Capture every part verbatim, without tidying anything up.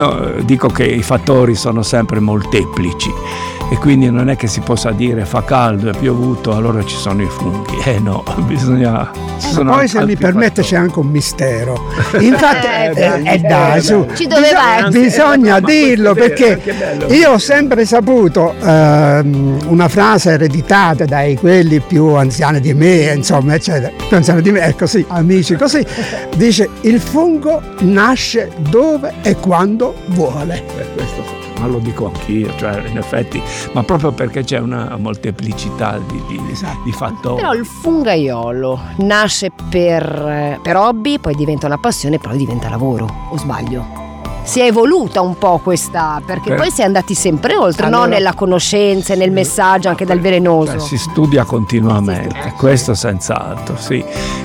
No, dico che i fattori sono sempre molteplici e quindi non è che si possa dire fa caldo, è piovuto, allora ci sono i funghi. Eh no, bisogna... Ci sono poi se mi permette fattori. C'è anche un mistero. Infatti, eh, eh, eh, dai, su, ci doveva bisogna, bisogna dirlo perché io ho sempre saputo ehm, una frase ereditata dai quelli più anziani di me, insomma, eccetera, più anziani di me, è così, amici, così, dice il fungo nasce dove e quando vuole. Per questo ma lo dico anch'io, cioè in effetti, ma proprio perché c'è una molteplicità di, di, esatto. di fattori. Però il fungaiolo nasce per, per hobby, poi diventa una passione, poi diventa lavoro, o sbaglio? Si è evoluta un po' questa, perché per... poi si è andati sempre oltre, allora, no? Nella conoscenza e nel messaggio anche dal velenoso. Beh, si studia continuamente, si questo senz'altro, sì.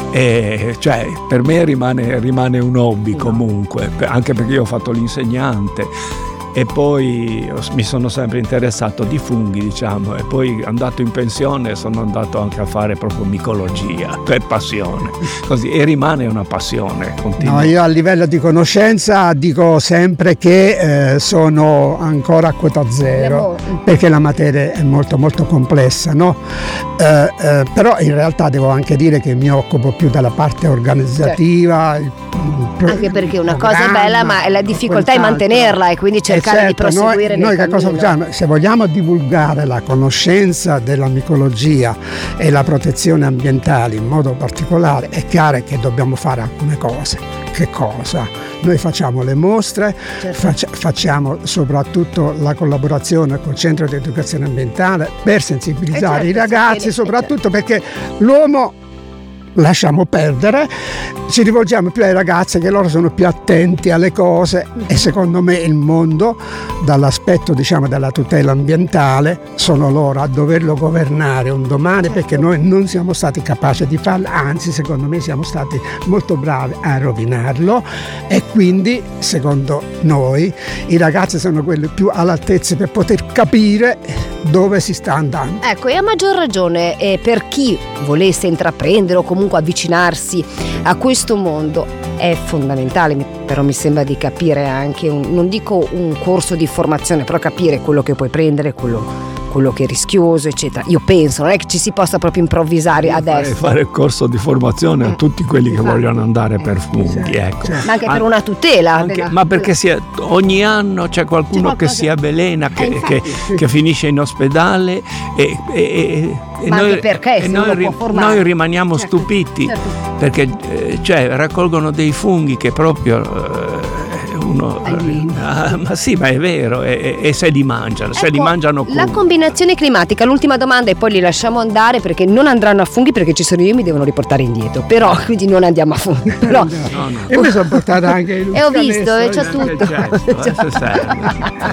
E, cioè, per me rimane, rimane un hobby no. comunque, anche perché io ho fatto l'insegnante. E poi mi sono sempre interessato di funghi, diciamo, e poi andato in pensione sono andato anche a fare proprio micologia per passione, così, e rimane una passione continua. No, io a livello di conoscenza dico sempre che eh, sono ancora a quota zero perché la materia è molto molto complessa, no? Eh, eh, però in realtà devo anche dire che mi occupo più della parte organizzativa. Certo. Il, anche perché una cosa è bella, ma è la difficoltà di mantenerla e quindi cercare certo, di proseguire noi, nel noi che cosa facciamo? Se vogliamo divulgare la conoscenza della micologia e la protezione ambientale in modo particolare, è chiaro che dobbiamo fare alcune cose. Che cosa? Noi facciamo le mostre, certo. fac- facciamo soprattutto la collaborazione col centro di educazione ambientale per sensibilizzare certo, i ragazzi, soprattutto certo. perché l'uomo lasciamo perdere, ci rivolgiamo più ai ragazzi che loro sono più attenti alle cose e secondo me il mondo dall'aspetto diciamo della tutela ambientale sono loro a doverlo governare un domani perché noi non siamo stati capaci di farlo, anzi secondo me siamo stati molto bravi a rovinarlo e quindi secondo noi i ragazzi sono quelli più all'altezza per poter capire dove si sta andando. Ecco, e a maggior ragione eh, per chi volesse intraprendere o comunque avvicinarsi a questo mondo è fondamentale, però mi sembra di capire anche un, non dico un corso di formazione, però capire quello che puoi prendere, quello quello che è rischioso, eccetera. Io penso, non è che ci si possa proprio improvvisare adesso. Fare il corso di formazione a tutti quelli che vogliono andare per funghi, ecco. Ma anche per una tutela. Anche, della... Ma perché si è, ogni anno c'è qualcuno c'è che si avvelena, che, eh, che, che finisce in ospedale e, e, e ma noi, anche perché e noi, noi rimaniamo certo, stupiti certo. perché eh, cioè, raccolgono dei funghi che proprio... Eh, uno, ah, ma sì, ma è vero, e, e se li mangiano, ecco, se li mangiano come? La combinazione climatica, l'ultima domanda e poi li lasciamo andare perché non andranno a funghi perché ci sono io, mi devono riportare indietro, però quindi non andiamo a funghi. Però... no, no, no. Io mi sono portata anche il e ho visto, e c'è tutto. Certo, se serve.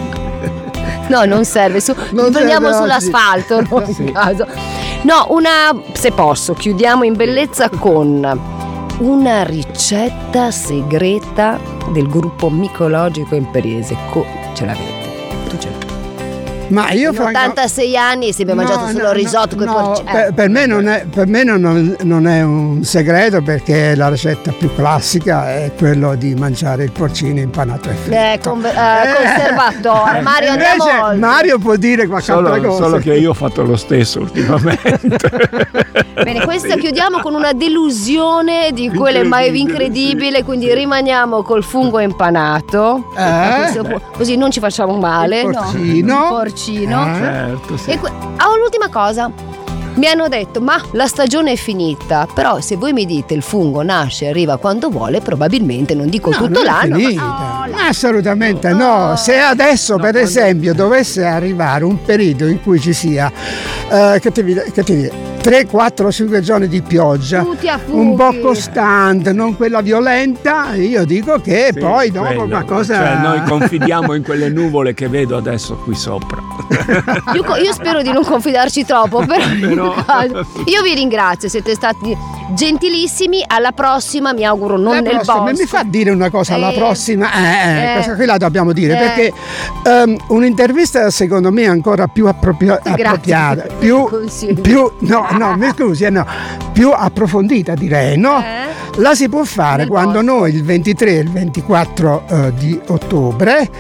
No, non serve, su, non prendiamo serve sull'asfalto, no, in sì. caso. No, una, se posso, chiudiamo in bellezza con una ricetta segreta del gruppo micologico Imperiese. Co- ce l'avete? Tu ce l'hai? Ma io ho ottantasei anni e si è mangiato no, solo no, risotto con no, i porcini. Per, per me, non è, per me non, non è un segreto perché la ricetta più classica è quello di mangiare il porcino impanato e fritto. Eh, con, eh, conservatore. Mario, andiamo oltre. Mario può dire qualche altra cosa. Solo che io ho fatto lo stesso ultimamente. Bene, questa chiudiamo con una delusione di quelle mai incredibile, sì, quindi sì. rimaniamo col fungo impanato. Eh? Così non ci facciamo male. Il porcino. No? Il porcino. Eh, certo, sì. E que- oh, l'ultima cosa. Mi hanno detto, ma la stagione è finita, però se voi mi dite il fungo nasce e arriva quando vuole, probabilmente non dico no, tutto non l'anno. È finita. Ma... Oh, assolutamente no. no. Se adesso, no, per esempio, dovesse arrivare un periodo in cui ci sia, uh, che ti, che ti dire, tre, quattro, cinque giorni di pioggia, un po' costante, non quella violenta, io dico che sì, poi dopo quello, qualcosa... Cioè noi confidiamo in quelle nuvole che vedo adesso qui sopra. Io, io spero di non confidarci troppo, però, però... io vi ringrazio, siete stati gentilissimi, alla prossima, mi auguro non la nel prossima, bosco. Mi fa dire una cosa, alla eh, prossima, eh, eh, questa qui la dobbiamo dire, eh. perché um, un'intervista secondo me ancora più appropria- appropriata, più, più no, no, mi scusi, no, più approfondita direi, no? Eh. La si può fare nel quando bosco. Noi il ventitré e il ventiquattro uh, di ottobre